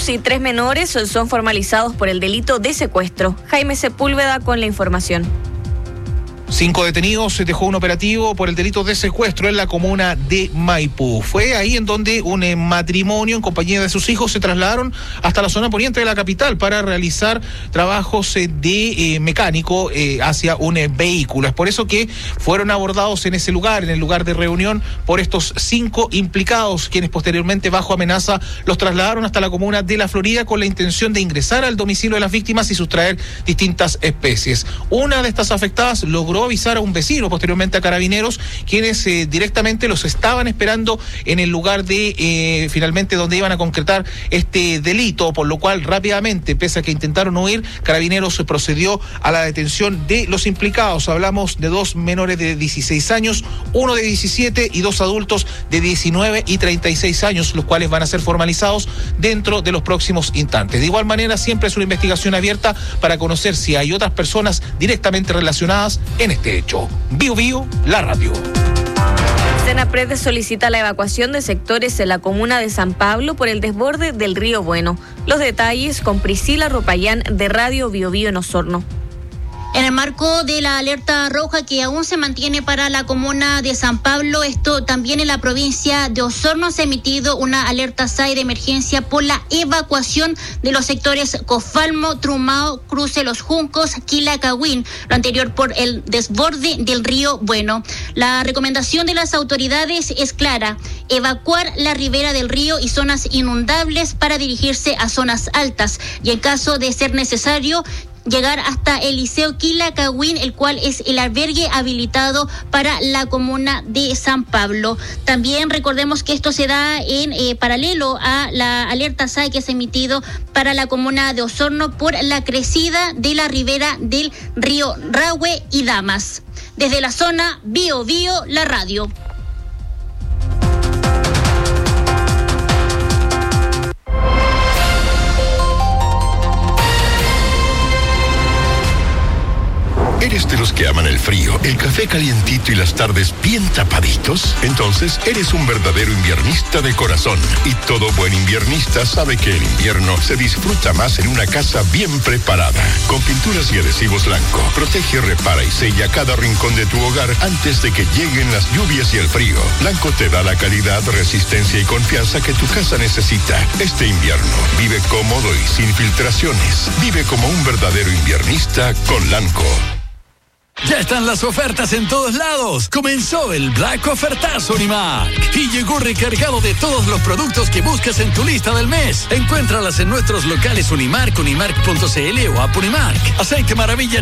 detenidos y 3 menores son formalizados por el delito de secuestro. Jaime Sepúlveda con la información. 5 detenidos, se dejó un operativo por el delito de secuestro en la comuna de Maipú. Fue ahí en donde un matrimonio en compañía de sus hijos se trasladaron hasta la zona poniente de la capital para realizar trabajos de mecánico hacia un vehículo. Es por eso que fueron abordados en ese lugar, en el lugar de reunión, por estos 5 implicados, quienes posteriormente bajo amenaza los trasladaron hasta la comuna de La Florida con la intención de ingresar al domicilio de las víctimas y sustraer distintas especies. Una de estas afectadas logró avisar a un vecino, posteriormente a carabineros, quienes directamente los estaban esperando en el lugar de finalmente donde iban a concretar este delito, por lo cual rápidamente, pese a que intentaron huir, carabineros procedió a la detención de los implicados. Hablamos de 2 menores de 16 años, uno de 17 y 2 adultos de 19 y 36 años, los cuales van a ser formalizados dentro de los próximos instantes. De igual manera, siempre es una investigación abierta para conocer si hay otras personas directamente relacionadas en este hecho. Bio Bio, la radio. Senapred solicita la evacuación de sectores en la comuna de San Pablo por el desborde del río Bueno. Los detalles con Priscila Ropayán de Radio Bio Bio en Osorno. En el marco de la alerta roja que aún se mantiene para la comuna de San Pablo, esto también en la provincia de Osorno se ha emitido una alerta SAE de emergencia por la evacuación de los sectores Cofalmo, Trumao, Cruce Los Juncos, Quilacagüín, lo anterior por el desborde del río Bueno. La recomendación de las autoridades es clara: evacuar la ribera del río y zonas inundables para dirigirse a zonas altas y en caso de ser necesario, llegar hasta el Liceo Quilacagüín, el cual es el albergue habilitado para la comuna de San Pablo. También recordemos que esto se da en paralelo a la alerta SAE que se ha emitido para la comuna de Osorno por la crecida de la ribera del río Rahue y Damas. Desde la zona Bio Bio, la radio. ¿Eres de los que aman el frío, el café calientito y las tardes bien tapaditos? Entonces, eres un verdadero inviernista de corazón. Y todo buen inviernista sabe que el invierno se disfruta más en una casa bien preparada. Con pinturas y adhesivos Lanco, protege, repara y sella cada rincón de tu hogar antes de que lleguen las lluvias y el frío. Lanco te da la calidad, resistencia y confianza que tu casa necesita. Este invierno, vive cómodo y sin filtraciones. Vive como un verdadero inviernista con Lanco. Ya están las ofertas en todos lados. Comenzó el Black Ofertazo Unimark y llegó recargado de todos los productos que buscas en tu lista del mes. Encuéntralas en nuestros locales Unimark, unimark.cl o App Unimark. Aceite Maravilla